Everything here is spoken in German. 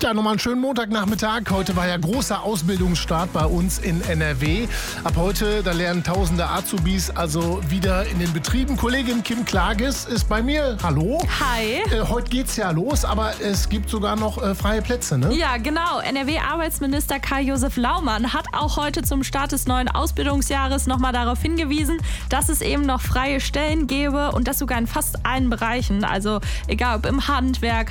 Ja, nochmal einen schönen Montagnachmittag. Heute war ja großer Ausbildungsstart bei uns in NRW. Ab heute, da lernen tausende Azubis also wieder in den Betrieben. Kollegin Kim Klages ist bei mir. Hallo. Hi. Heute geht's ja los, aber es gibt sogar noch freie Plätze, ne? Ja, genau. NRW-Arbeitsminister Karl-Josef Laumann hat auch heute zum Start des neuen Ausbildungsjahres nochmal darauf hingewiesen, dass es eben noch freie Stellen gäbe und das sogar in fast allen Bereichen. Also egal ob im Handwerk,